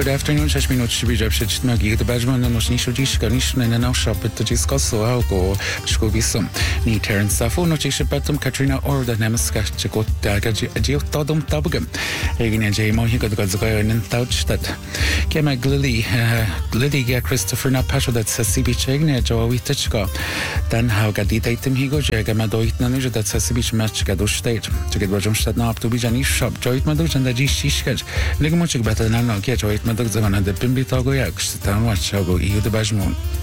Good afternoon, 6 minút si bížab se čitmagi, the Bajman nos nisho diska nishna na now shop at the discusso go scovisum. Ni Terence Safo no tisha betum Katrina or the nemaska chikot todum tabugam. Egin and Jay Mohi got in Touchstad. Kema Glidi Christopher na Pasho that Sassibi Chegne, Joe Witchka. Then how got detatum he go Jagama doit nanuja that Sassibi match got state. To get Rajumstad now up to Bijani shop, Joit Maduch and the G-Shishkaj. Ligamuchik better than I get Joit Maduk and the Pimbi Togo Yak, Stan Watch, I'll go you the Bajmon.